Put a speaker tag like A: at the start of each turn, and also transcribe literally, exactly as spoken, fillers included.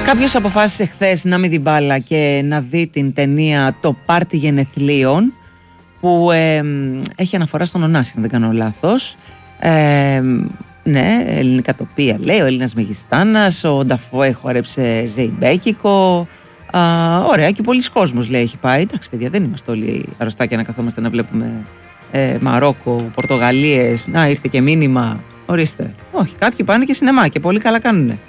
A: Κάποιος αποφάσισε χθες να μην δει μπάλα και να δει την ταινία «Το Πάρτι Γενεθλίων», που ε, έχει αναφορά στον Ωνάση, αν δεν κάνω λάθος. Ε, ναι, ελληνικά τοπία λέει, ο Έλληνας Μεγιστάνας, ο Νταφόε χόρεψε ζεϊμπέκικο. Α, ωραία, και πολλοί κόσμος λέει έχει πάει. Εντάξει, παιδιά, δεν είμαστε όλοι αρρωστάκια να καθόμαστε να βλέπουμε ε, Μαρόκο, Πορτογαλίες. Να, ήρθε και μήνυμα. Ορίστε. Όχι, κάποιοι πάνε και σινεμά και πολύ καλά κάνουνε.